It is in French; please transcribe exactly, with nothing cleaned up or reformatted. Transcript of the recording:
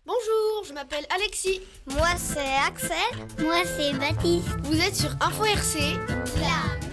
Bonjour, je m'appelle Alexis. Moi c'est Axel. Moi c'est Baptiste. Vous êtes sur Info R C. La